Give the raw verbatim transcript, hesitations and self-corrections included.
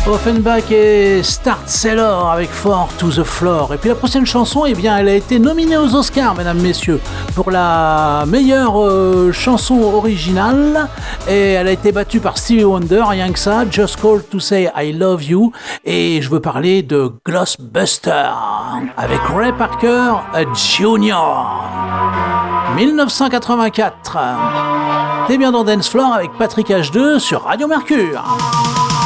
Offenbach et Start Sailor avec Four to the Floor. Et puis la prochaine chanson, eh bien, elle a été nominée aux Oscars, mesdames, messieurs, pour la meilleure euh, chanson originale. Et elle a été battue par Stevie Wonder, rien que ça, Just Call to Say I Love You. Et je veux parler de Ghostbuster avec Ray Parker Junior dix-neuf cent quatre-vingt-quatre. T'es bien dans Dance Floor avec Patrick H deux sur Radio Mercure.